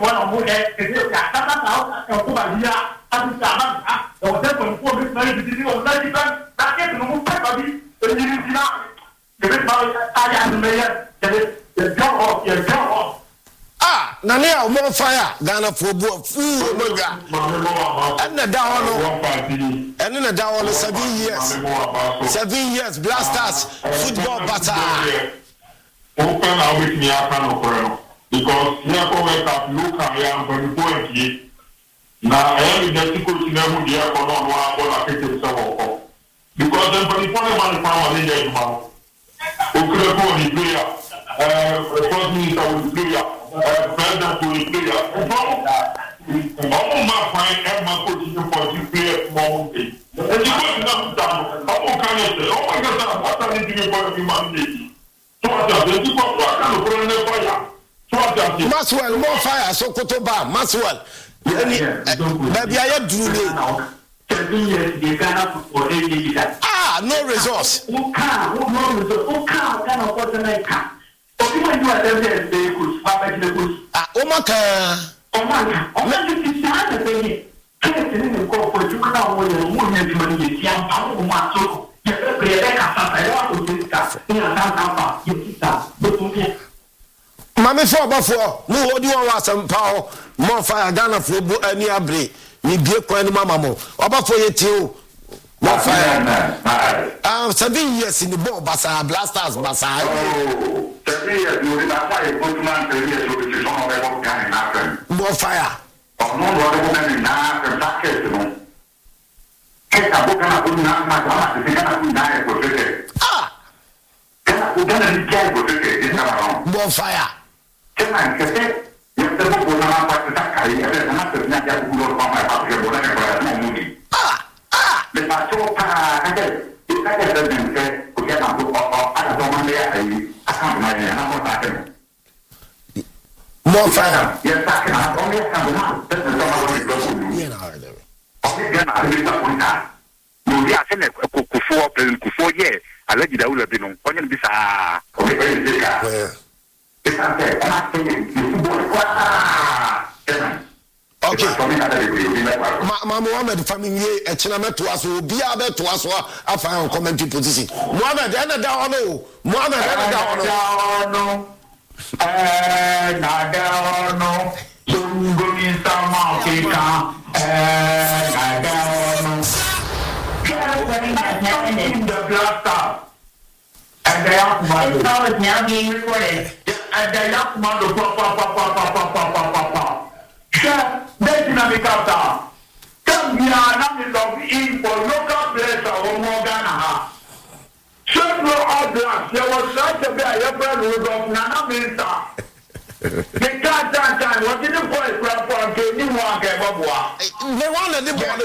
one of them is that now over here and Sama or therefore for this very city of that that no baby and you know I am the job of your job. Ah, Nania more fire Ghana for fool and the down and in the down 7 years 7 years blasters football battle. Open out with me because here come up look at when point here. Now I am the coach never dear for no one because then for the one family there man. Who could go the player? First minister will player, president will player. My fine Emma coaching for the player small thing. And you got enough time. How can I say? Oh my God, what are you doing for the Monday? Maxwell, more fire, so Kotoba, Maxwell. Baby, I had drew 7 years, they cannot for 8 years. Ah, no resource. Who can't afford the night? Or you want to have them, they could papa the goose. Ah, Omaka. Omaka, you can't have any. Can't even go for you now when you're moving money, young Papa Mato. Mame for before, no what do you want some power, more fire Ghana for any abre, ni bie kwan mama mo. Oba for you more fire. 7 years in the ball, Basa Blasters, Basa. Oh, 7 years, you will not fight good man, 7 years, which is one of them can happen. More fire. Oh, no, what in that, and that case, Kena bukan aku nak masalah, kita nak naik berfikir. Ah, kena bukan ni kaya berfikir, ini sama. more fire. Kena kita yang terus bukan apa kita kaya, ada sama sebenarnya bukan apa apa kita bukan yang berada mudi. Lepas tu kita sebenarnya kita nak buat ada zaman dia ini akan mana nak buat apa? More fire. Ya tak kena, orang yang akan benar, tentu sama itu. Yeah, no, there. Movie I said Kufo yeah, I let you down a bit on Pony Bisa. Okay. Mohammed family a Chinamet to us will be able to us a final commentary position. Mohammed, and down. Mohammed, and down. Nadano, Sungumi Samafika, Nadano. The blaster. And the young man is now being recorded. And the young man is papa. That's dynamic after. Come here, I'm log in for local place or more Ghana. Several others, there was such a bad episode of Nana Minister. They can't time. What did the boys grab for to anyone get Babua? They wanted the ball.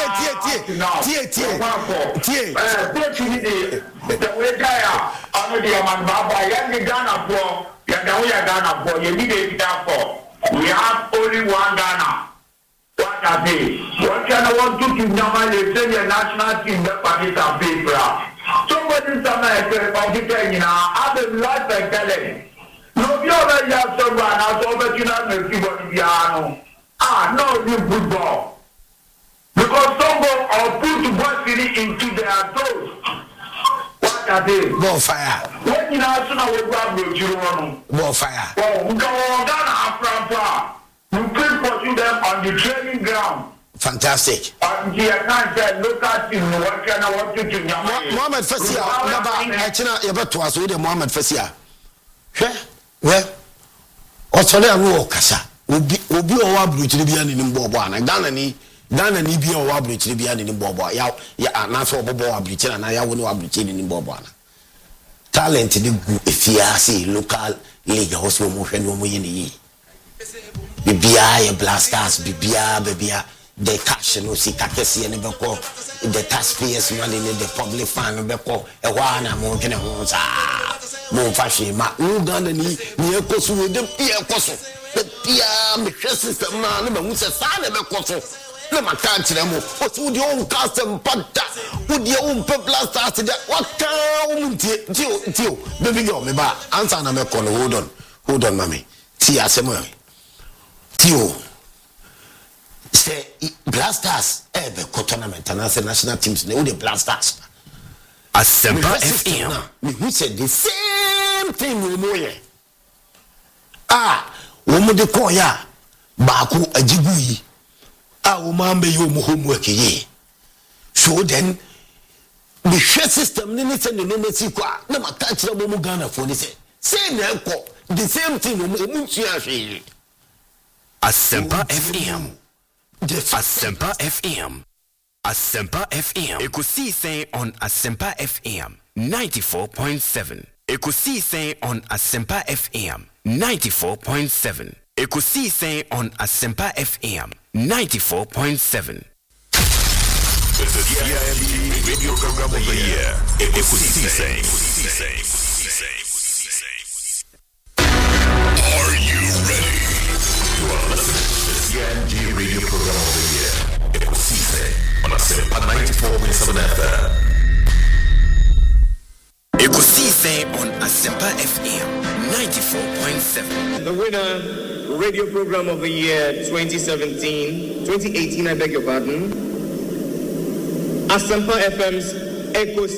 The way Gaya, I'm the man Baba, Yanni Ghana for Yagawaya Ghana for you need it for. We have only one Ghana. What are they? What can I want to normally say your national team that Pakistan paper? Somebody somewhere computer in our other life and talent. No, you already have someone else over to not make people piano. Ah, no, you football. Because someone are put to boy into their toes. What are they? More fire. When you know, soon I will grab you. More fire. Oh, we go on Ghana. You can pursue them on the training ground. Fantastic. Look at you. What can I want you to know? Mohammed Fassia, China, you bet to us with Mohammed Fassia. Well, Australia no kasa. Obi o wa bru chiri bia ni mbobo ana. Ghana ni bia o wa bru chiri bia ni mbobo. Ya na so obobo wa bru chiri na ya woni wa bru chiri ni mbobo ana. Talent ni gu efiase local league hoso mo hwe no mo ye ni. Bibia ye blasters bibia the cash no see kakesi ne beko the taxpayers money in the public fund beko e wa na mo dwene ho sa mo fa hwe ma Uganda ni ekoso we dem ekoso bia me hwe system na ne ba mu se sa ne beko so le maka kire mo o ti udi on custom pada udi on blasters de waka o tio baby girl me ba answer na me call hold on mami ti asemo tio say Blasters ebe tournament and as national teams they the Blasters Asempa FM me who said the same thing we moye wo mo de ko ya baako ajigu yi wo man be yo mo homework yi so then the share system ni say no meti kwa na maka kire mo Ghana for ni say na ekọ the same thing mo ntua hwe Asempa FM Asempa FM Asempa FM Ekusi say on Asempa FM 94.7 Ekusi say on Asempa FM 94.7 Ekusi say on Asempa FM 94.7 The CIMG Radio Program of the Year. Ekusi say. Are you ready? You are listening to the CIMG Radio Program of the Year. Ekusi say on Asempa 94.7 FM. Ekusi say on Asempa FM 94.7. The winner, Radio Program of the Year 2018, I beg your pardon. Asempa FM's Ekusi